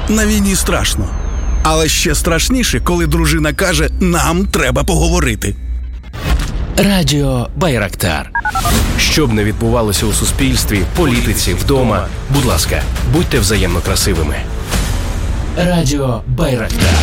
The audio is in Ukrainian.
На війні страшно. Але ще страшніше, коли дружина каже, нам треба поговорити. Радіо Байрактар. Що б не відбувалося у суспільстві, політиці, вдома, будь ласка, будьте взаємно красивими. Радіо Байрактар.